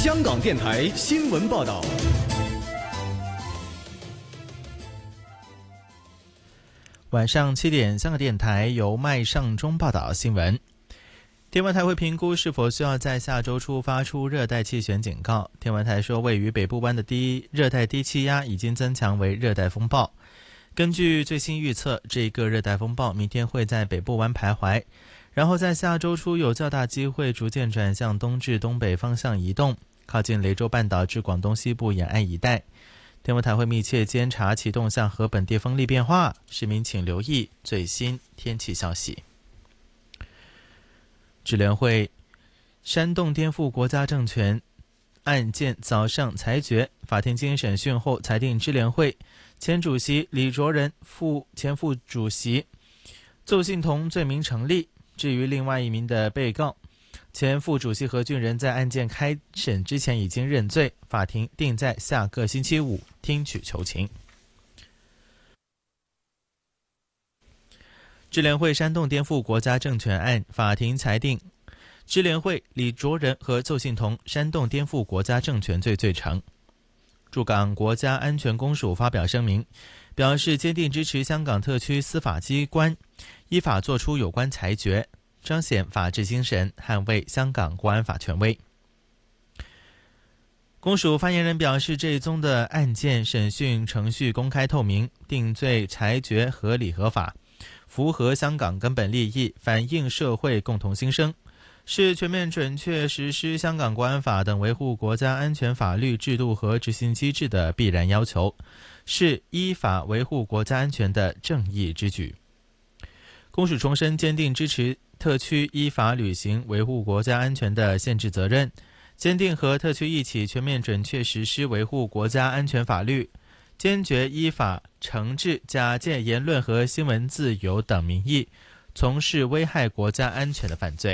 香港电台新闻报道。 晚上7点，香港电台由麦尚中报道新闻。天文台会评估是否需要在下周初发出热带气旋警告。天文台说，位于北部湾的热带低气压已经增强为热带风暴。根据最新预测，这个热带风暴明天会在北部湾徘徊，然后在下周初有较大机会逐渐转向东至东北方向移动，靠近雷州半岛至广东西部沿岸一带。天文台会密切监察其动向和本地风力变化，市民请留意最新天气消息。支联会煽动颠覆国家政权案件早上裁决，法庭经审讯后裁定支联会前主席李卓人、前副主席邹幸同罪名成立。至于另外一名的被告前副主席何俊仁，在案件开审之前已经认罪，法庭定在下个星期五听取求情。支联会煽动颠覆国家政权案，法庭裁定支联会李卓人和邹幸同煽动颠覆国家政权罪罪成。驻港国家安全公署发表声明，表示坚定支持香港特区司法机关依法作出有关裁决，彰显法治精神，捍卫香港国安法权威。公署发言人表示，这一宗的案件审讯程序公开透明，定罪裁决合理合法，符合香港根本利益，反映社会共同心声，是全面准确实施香港国安法等维护国家安全法律制度和执行机制的必然要求，是依法维护国家安全的正义之举。公署重申坚定支持特区依法履行维护国家安全的宪制责任，坚定和特区一起全面准确实施维护国家安全法律，坚决依法惩治假借言论和新闻自由等名义从事危害国家安全的犯罪。